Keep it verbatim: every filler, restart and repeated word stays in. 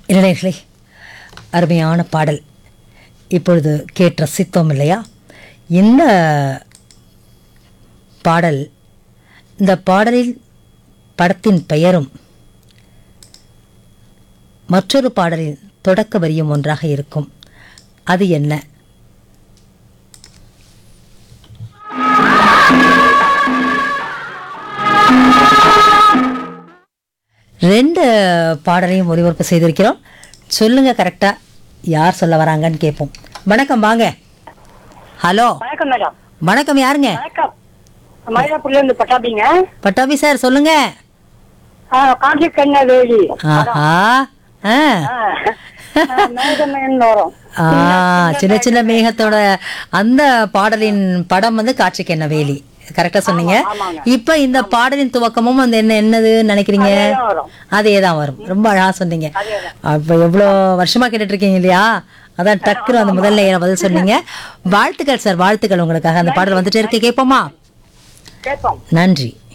இளைஞர்களே, அருமையான பாடல் இப்பொழுது கேட்டு ரசித்தோம் இல்லையா? இந்த பாடல் இந்த பாடலில் படத்தின் பெயரும் மற்றொரு பாடலின் தொடக்க வரியும் ஒன்றாக இருக்கும். அது என்ன? ரெண்டு பாடலையும் ஒளிபரப்பு செய்திருக்கிறோம். சொல்லுங்க கரெக்டா யார் சொல்ல வராங்கன்னு கேட்போம். வணக்கம், வாங்க. ஹலோ, வணக்கம் மேடம். வணக்கம், யாருங்க? வணக்கம், மயிலாப்பூர்ல இருந்து பட்டாபிங்க. பட்டாபி சார், சொல்லுங்க. காஞ்சி கண்ண வேலி. ஆஹா, ஆ மேகமேன் வரும். ஆ சின்ன சின்ன மேகத்தோட அந்த பாடலின் படம் வந்து காட்சிக்கு என்ன வேலி. கரெக்டா சொன்னீங்க. இப்ப இந்த பாடலின் துவக்கமும் அந்த என்ன என்னது நினைக்கிறீங்க? அதே தான் வரும். ரொம்ப அழகா சொன்னீங்க. அப்ப எவ்வளவு வருஷமா கேட்டுட்டு இருக்கீங்க இல்லையா? அதான் டக்குனு அந்த முதல்ல பதில் சொன்னீங்க. வாழ்த்துக்கள் சார், வாழ்த்துக்கள் உங்களுக்காக. அந்த பாடல் வந்துட்டே இருக்கு, கேட்போமா? கேட்போம். நன்றி.